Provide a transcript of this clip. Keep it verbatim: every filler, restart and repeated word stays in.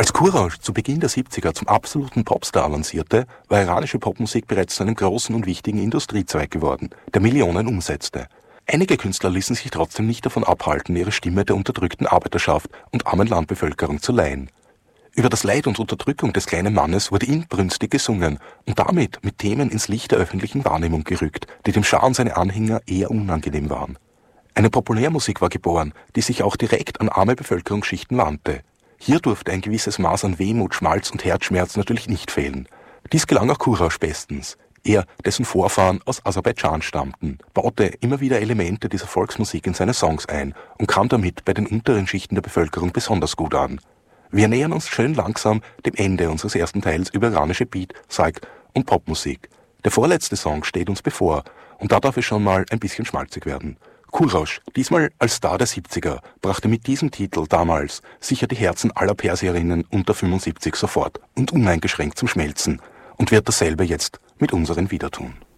Als Courage zu Beginn der siebziger zum absoluten Popstar avancierte, war iranische Popmusik bereits zu einem großen und wichtigen Industriezweig geworden, der Millionen umsetzte. Einige Künstler ließen sich trotzdem nicht davon abhalten, ihre Stimme der unterdrückten Arbeiterschaft und armen Landbevölkerung zu leihen. Über das Leid und Unterdrückung des kleinen Mannes wurde inbrünstig gesungen und damit mit Themen ins Licht der öffentlichen Wahrnehmung gerückt, die dem Schah und seine Anhänger eher unangenehm waren. Eine Populärmusik war geboren, die sich auch direkt an arme Bevölkerungsschichten wandte. Hier durfte ein gewisses Maß an Wehmut, Schmalz und Herzschmerz natürlich nicht fehlen. Dies gelang auch Courage bestens. Er, dessen Vorfahren aus Aserbaidschan stammten, baute immer wieder Elemente dieser Volksmusik in seine Songs ein und kam damit bei den unteren Schichten der Bevölkerung besonders gut an. Wir nähern uns schön langsam dem Ende unseres ersten Teils über iranische Beat, Psych und Popmusik. Der vorletzte Song steht uns bevor und da darf es schon mal ein bisschen schmalzig werden. Courage, diesmal als Star der siebziger, brachte mit diesem Titel damals sicher die Herzen aller Persierinnen unter fünfundsiebzig sofort und uneingeschränkt zum Schmelzen und wird dasselbe jetzt mit unseren wieder tun.